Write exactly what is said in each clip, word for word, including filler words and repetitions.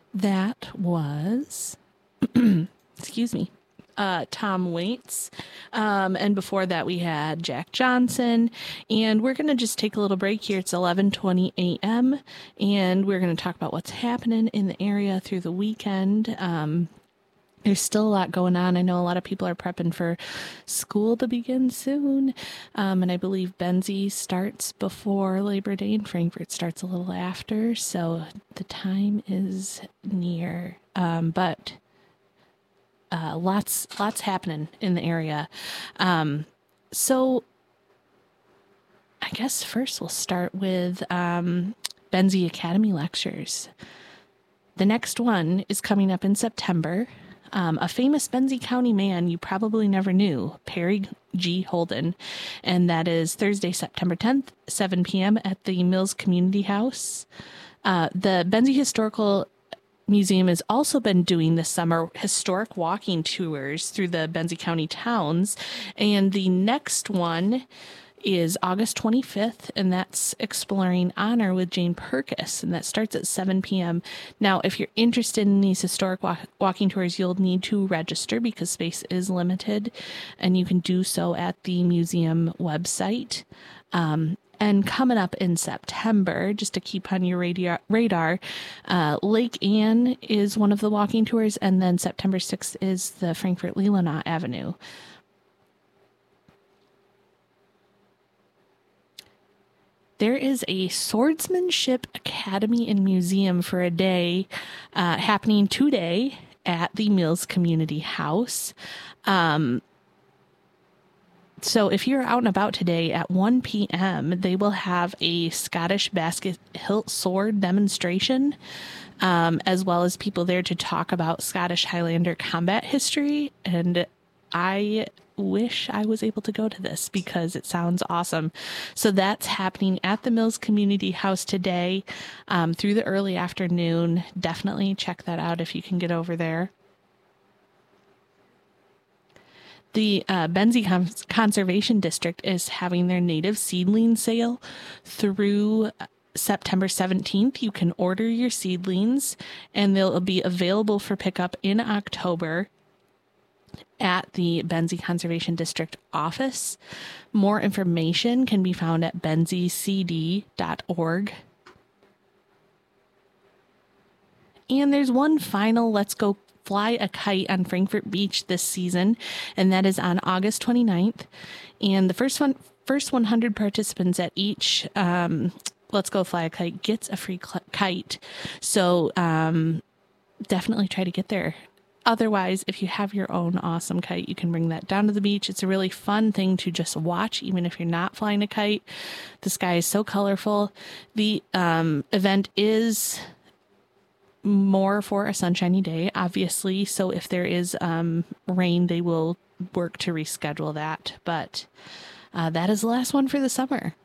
That was, excuse me, uh, Tom Waits. Um, and before that, we had Jack Johnson. And we're going to just take a little break here. It's eleven twenty a.m. And we're going to talk about what's happening in the area through the weekend. Um, There's still a lot going on. I know a lot of people are prepping for school to begin soon. Um, and I believe Benzie starts before Labor Day and Frankfurt starts a little after. So the time is near. Um, but uh, lots, lots happening in the area. Um, so I guess first we'll start with um, Benzie Academy lectures. The next one is coming up in September. Um, a famous Benzie County man you probably never knew, Perry G. Holden. And that is Thursday, September tenth, seven p.m. at the Mills Community House. Uh, the Benzie Historical Museum has also been doing this summer historic walking tours through the Benzie County towns. And the next one is August twenty-fifth, and that's Exploring Honor with Jane Purkis, and that starts at seven p.m. Now, if you're interested in these historic walk- walking tours, you'll need to register because space is limited, and you can do so at the museum website. Um, and coming up in September, just to keep on your radar, radar uh, Lake Anne is one of the walking tours, and then September sixth is the Frankfurt Leelanau Avenue. There is a Swordsmanship Academy and Museum for a day uh, happening today at the Mills Community House. Um, so if you're out and about today at one p.m., they will have a Scottish basket hilt sword demonstration, um, as well as people there to talk about Scottish Highlander combat history. And I wish I was able to go to this because it sounds awesome. So that's happening at the Mills Community House today um, through the early afternoon. Definitely check that out if you can get over there. The uh, Benzie Con- Conservation District is having their native seedling sale through September seventeenth. You can order your seedlings and they'll be available for pickup in October at the Benzie Conservation District office. More information can be found at benzie c d dot org. And there's one final Let's Go Fly a Kite on Frankfurt Beach this season, and that is on August twenty-ninth. And the first one, first one hundred participants at each um, Let's Go Fly a Kite gets a free cl- kite. So um, definitely try to get there. Otherwise, if you have your own awesome kite, you can bring that down to the beach. It's a really fun thing to just watch, even if you're not flying a kite. The sky is so colorful. The um, event is more for a sunshiny day, obviously. So if there is um, rain, they will work to reschedule that. But uh, that is the last one for the summer.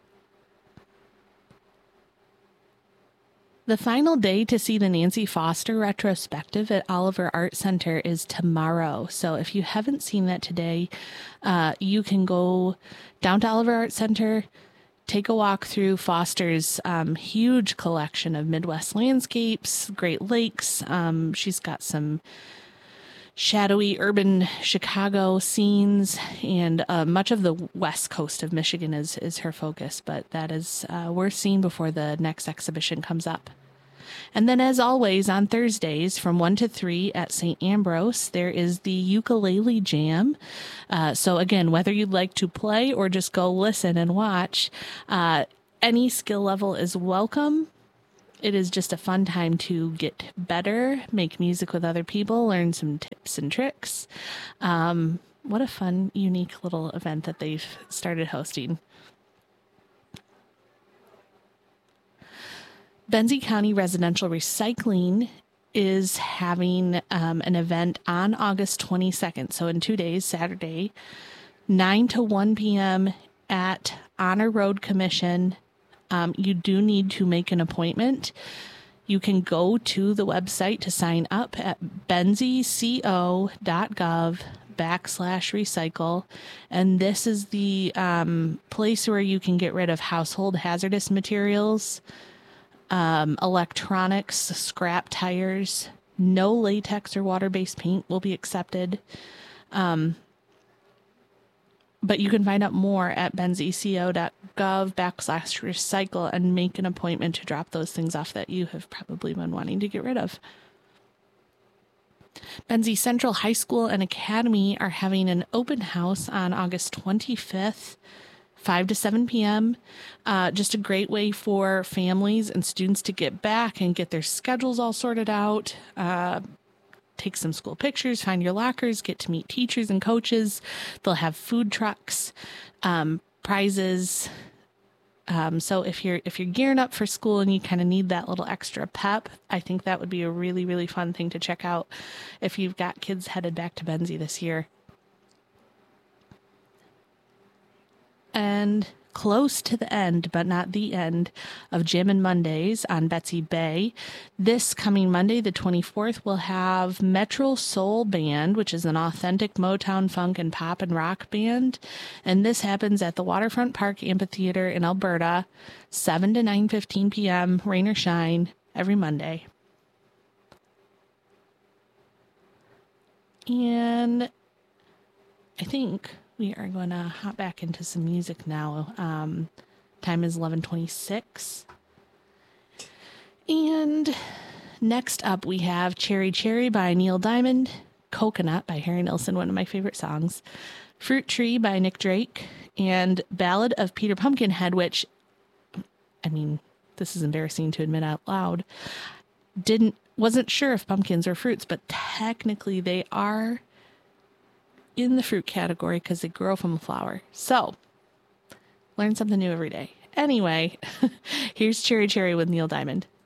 The final day to see the Nancy Foster retrospective at Oliver Art Center is tomorrow. So if you haven't seen that today, uh, you can go down to Oliver Art Center, take a walk through Foster's um, huge collection of Midwest landscapes, Great Lakes. Um, she's got some shadowy urban Chicago scenes, and uh, much of the west coast of Michigan is, is her focus, but that is uh, worth seeing before the next exhibition comes up. And then, as always, on Thursdays from one to three at Saint Ambrose, there is the Ukulele Jam. Uh, so, again, whether you'd like to play or just go listen and watch, uh, any skill level is welcome. It is just a fun time to get better, make music with other people, learn some tips and tricks. Um, what a fun, unique little event that they've started hosting. Benzie County Residential Recycling is having um, an event on August twenty-second. So in two days, Saturday, nine to one p.m. at Honor Road Commission. Um, you do need to make an appointment. You can go to the website to sign up at benzieco dot gov backslash recycle. And this is the um, place where you can get rid of household hazardous materials. um, electronics, scrap tires. No latex or water-based paint will be accepted. Um, but you can find out more at benzieco.gov backslash recycle and make an appointment to drop those things off that you have probably been wanting to get rid of. Benzie Central High School and Academy are having an open house on August twenty-fifth, five to seven p.m. Uh, just a great way for families and students to get back and get their schedules all sorted out. Uh, take some school pictures, find your lockers, get to meet teachers and coaches. They'll have food trucks, um, prizes. Um, so if you're if you're gearing up for school and you kind of need that little extra pep, I think that would be a really, really fun thing to check out if you've got kids headed back to Benzie this year. And close to the end, but not the end, of Jammin' Mondays on Betsy Bay. This coming Monday, the twenty-fourth, we'll have Metro Soul Band, which is an authentic Motown funk and pop and rock band. And this happens at the Waterfront Park Amphitheater in Alberta, seven to nine fifteen p.m., rain or shine, every Monday. And I think we are going to hop back into some music now. Um, time is eleven twenty-six. And next up we have Cherry Cherry by Neil Diamond, Coconut by Harry Nilsson, one of my favorite songs, Fruit Tree by Nick Drake, and Ballad of Peter Pumpkinhead, which, I mean, this is embarrassing to admit out loud, didn't, wasn't sure if pumpkins are fruits, but technically they are in the fruit category because they grow from a flower. So, learn something new every day. Anyway, here's Cherry Cherry with Neil Diamond.